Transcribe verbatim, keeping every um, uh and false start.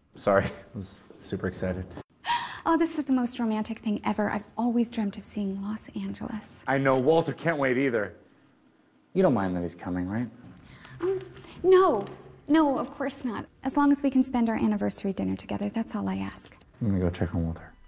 Sorry, I was super excited. Oh, this is the most romantic thing ever. I've always dreamt of seeing Los Angeles. I know, Walter can't wait either. You don't mind that he's coming, right? Um, no, no, of course not. As long as we can spend our anniversary dinner together, that's all I ask. I'm gonna go check on Walter.